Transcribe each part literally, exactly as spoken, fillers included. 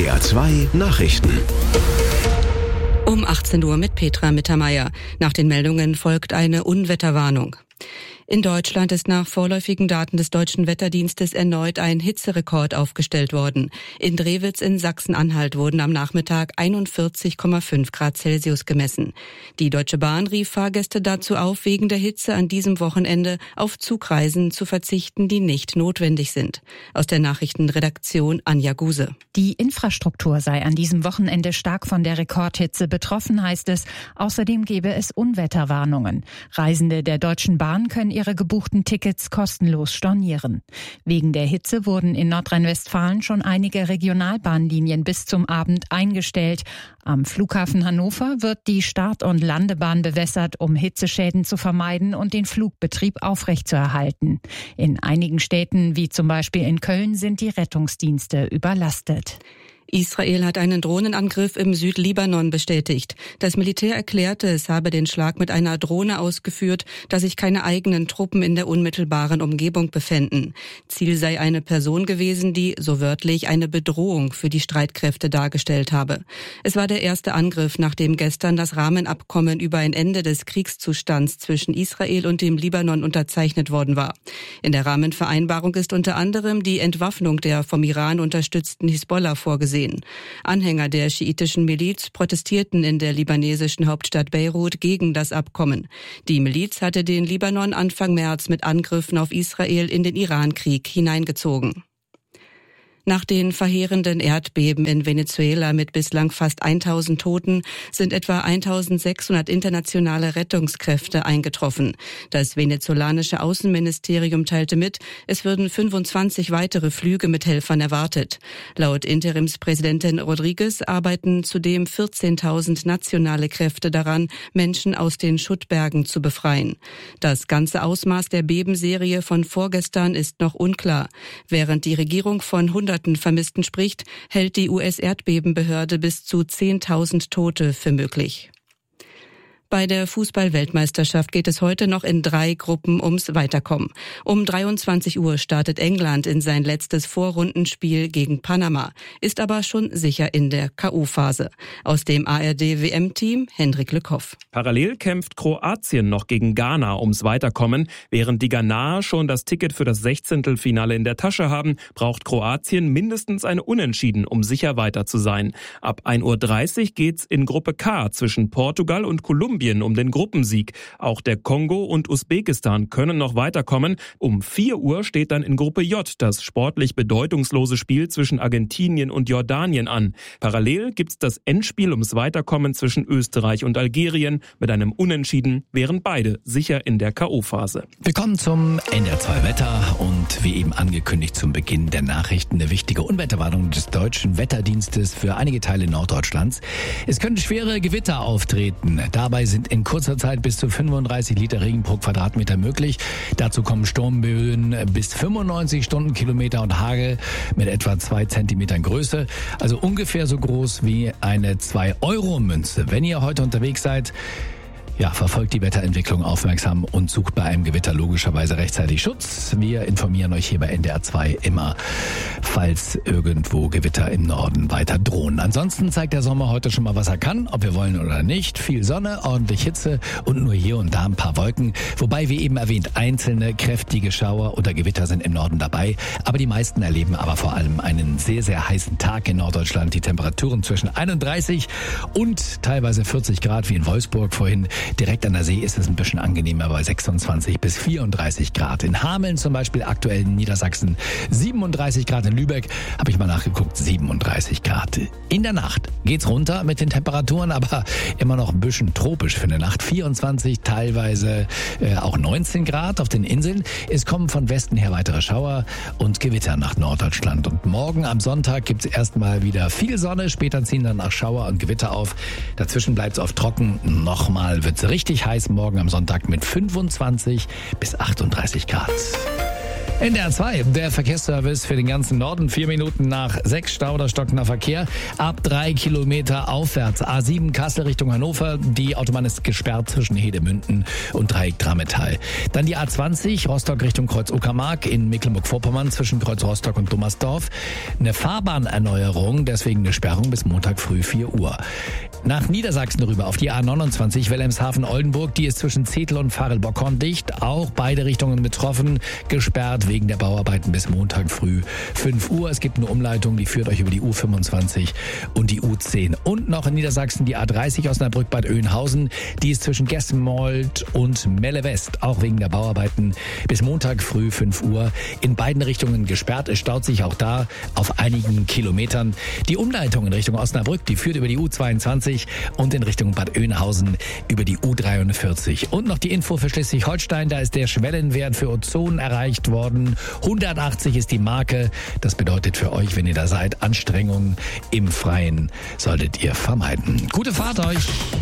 N D R zwei Nachrichten. Um achtzehn Uhr mit Petra Mittermeier. Nach den Meldungen folgt eine Unwetterwarnung. In Deutschland ist nach vorläufigen Daten des Deutschen Wetterdienstes erneut ein Hitzerekord aufgestellt worden. In Drewitz in Sachsen-Anhalt wurden am Nachmittag einundvierzig Komma fünf Grad Celsius gemessen. Die Deutsche Bahn rief Fahrgäste dazu auf, wegen der Hitze an diesem Wochenende auf Zugreisen zu verzichten, die nicht notwendig sind. Aus der Nachrichtenredaktion Anja Guse. Die Infrastruktur sei an diesem Wochenende stark von der Rekordhitze betroffen, heißt es. Außerdem gebe es Unwetterwarnungen. Reisende der Deutschen Bahn können ihre gebuchten Tickets kostenlos stornieren. Wegen der Hitze wurden in Nordrhein-Westfalen schon einige Regionalbahnlinien bis zum Abend eingestellt. Am Flughafen Hannover wird die Start- und Landebahn bewässert, um Hitzeschäden zu vermeiden und den Flugbetrieb aufrechtzuerhalten. In einigen Städten, wie zum Beispiel in Köln, sind die Rettungsdienste überlastet. Israel hat einen Drohnenangriff im Südlibanon bestätigt. Das Militär erklärte, es habe den Schlag mit einer Drohne ausgeführt, da sich keine eigenen Truppen in der unmittelbaren Umgebung befänden. Ziel sei eine Person gewesen, die, so wörtlich, eine Bedrohung für die Streitkräfte dargestellt habe. Es war der erste Angriff, nachdem gestern das Rahmenabkommen über ein Ende des Kriegszustands zwischen Israel und dem Libanon unterzeichnet worden war. In der Rahmenvereinbarung ist unter anderem die Entwaffnung der vom Iran unterstützten Hisbollah vorgesehen. Anhänger der schiitischen Miliz protestierten in der libanesischen Hauptstadt Beirut gegen das Abkommen. Die Miliz hatte den Libanon Anfang März mit Angriffen auf Israel in den Irankrieg hineingezogen. Nach den verheerenden Erdbeben in Venezuela mit bislang fast tausend Toten sind etwa eintausendsechshundert internationale Rettungskräfte eingetroffen. Das venezolanische Außenministerium teilte mit, es würden fünfundzwanzig weitere Flüge mit Helfern erwartet. Laut Interimspräsidentin Rodriguez arbeiten zudem vierzehntausend nationale Kräfte daran, Menschen aus den Schuttbergen zu befreien. Das ganze Ausmaß der Bebenserie von vorgestern ist noch unklar. Während die Regierung von hunderten Vermissten spricht, hält die U S-Erdbebenbehörde bis zu zehntausend Tote für möglich. Bei der Fußball-Weltmeisterschaft geht es heute noch in drei Gruppen ums Weiterkommen. Um dreiundzwanzig Uhr startet England in sein letztes Vorrundenspiel gegen Panama, ist aber schon sicher in der K O-Phase. Aus dem A R D-W M-Team Hendrik Lückhoff. Parallel kämpft Kroatien noch gegen Ghana ums Weiterkommen. Während die Ghanaer schon das Ticket für das Sechzehntelfinale in der Tasche haben, braucht Kroatien mindestens eine Unentschieden, um sicher weiter zu sein. Ab ein Uhr dreißig geht's in Gruppe K zwischen Portugal und Kolumbien um den Gruppensieg. Auch der Kongo und Usbekistan können noch weiterkommen. Um vier Uhr steht dann in Gruppe J das sportlich bedeutungslose Spiel zwischen Argentinien und Jordanien an. Parallel gibt's das Endspiel ums Weiterkommen zwischen Österreich und Algerien. Mit einem Unentschieden wären beide sicher in der K O-Phase. Willkommen zum N D R zwei Wetter und wie eben angekündigt zum Beginn der Nachrichten eine wichtige Unwetterwarnung des Deutschen Wetterdienstes für einige Teile Norddeutschlands. Es können schwere Gewitter auftreten. Dabei sind in kurzer Zeit bis zu fünfunddreißig Liter Regen pro Quadratmeter möglich. Dazu kommen Sturmböen bis fünfundneunzig Stundenkilometer und Hagel mit etwa zwei Zentimetern Größe. Also ungefähr so groß wie eine zwei Euro Münze. Wenn ihr heute unterwegs seid, ja, verfolgt die Wetterentwicklung aufmerksam und sucht bei einem Gewitter logischerweise rechtzeitig Schutz. Wir informieren euch hier bei N D R zwei immer, falls irgendwo Gewitter im Norden weiter drohen. Ansonsten zeigt der Sommer heute schon mal, was er kann, ob wir wollen oder nicht. Viel Sonne, ordentlich Hitze und nur hier und da ein paar Wolken. Wobei, wie eben erwähnt, einzelne kräftige Schauer oder Gewitter sind im Norden dabei. Aber die meisten erleben aber vor allem einen sehr, sehr heißen Tag in Norddeutschland. Die Temperaturen zwischen einunddreißig und teilweise vierzig Grad wie in Wolfsburg vorhin. Direkt an der See ist es ein bisschen angenehmer bei sechsundzwanzig bis vierunddreißig Grad. In Hameln zum Beispiel, aktuell in Niedersachsen siebenunddreißig Grad. In Lübeck habe ich mal nachgeguckt, siebenunddreißig Grad. In der Nacht geht's runter mit den Temperaturen, aber immer noch ein bisschen tropisch für eine Nacht. vierundzwanzig, teilweise äh, auch neunzehn Grad auf den Inseln. Es kommen von Westen her weitere Schauer und Gewitter nach Norddeutschland. Und morgen am Sonntag gibt's erstmal wieder viel Sonne. Später ziehen dann auch Schauer und Gewitter auf. Dazwischen bleibt's oft trocken. Nochmal wird's richtig heiß morgen am Sonntag mit fünfundzwanzig bis achtunddreißig Grad. N D R zwei, der Verkehrsservice für den ganzen Norden. Vier Minuten nach sechs, Stau oder stockender Verkehr. Ab drei Kilometer aufwärts. A sieben Kassel Richtung Hannover. Die Autobahn ist gesperrt zwischen Hedemünden und Dreieck Drammetal. Dann die A zwanzig, Rostock Richtung Kreuz Uckermark in Mecklenburg-Vorpommern zwischen Kreuz Rostock und Dummersdorf. Eine Fahrbahnerneuerung, deswegen eine Sperrung bis Montag früh vier Uhr. Nach Niedersachsen rüber auf die A neunundzwanzig Wilhelmshaven-Oldenburg. Die ist zwischen Zetel und Varel-Bockhorn dicht. Auch beide Richtungen betroffen. Gesperrt wegen der Bauarbeiten bis Montag früh fünf Uhr. Es gibt eine Umleitung, die führt euch über die U fünfundzwanzig und die U zehn. Und noch in Niedersachsen die A dreißig Osnabrück-Bad Oeynhausen. Die ist zwischen Gessenmold und Melle West. Auch wegen der Bauarbeiten bis Montag früh fünf Uhr. In beiden Richtungen gesperrt. Es staut sich auch da auf einigen Kilometern. Die Umleitung in Richtung Osnabrück, die führt über die U zweiundzwanzig und in Richtung Bad Oeynhausen über die U dreiundvierzig. Und noch die Info für Schleswig-Holstein, da ist der Schwellenwert für Ozon erreicht worden. hundertachtzig ist die Marke. Das bedeutet für euch, wenn ihr da seid, Anstrengungen im Freien solltet ihr vermeiden. Gute Fahrt euch!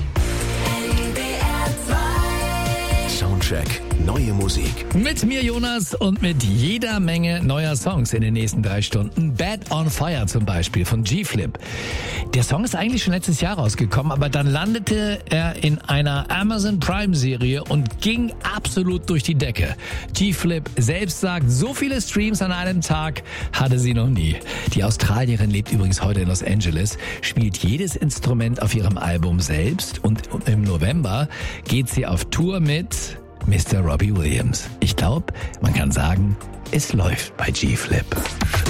Soundcheck. Neue Musik. Mit mir Jonas und mit jeder Menge neuer Songs in den nächsten drei Stunden. Bad on Fire zum Beispiel von G-Flip. Der Song ist eigentlich schon letztes Jahr rausgekommen, aber dann landete er in einer Amazon Prime Serie und ging absolut durch die Decke. G-Flip selbst sagt, so viele Streams an einem Tag hatte sie noch nie. Die Australierin lebt übrigens heute in Los Angeles, spielt jedes Instrument auf ihrem Album selbst und im November geht sie auf Tour mit Mister Robbie Williams. Ich glaube, man kann sagen, es läuft bei G-Flip.